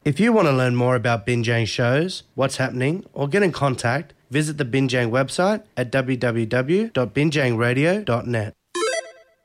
If you want to learn more about Binjang shows, what's happening, or get in contact, visit the Binjang website at www.binjangradio.net.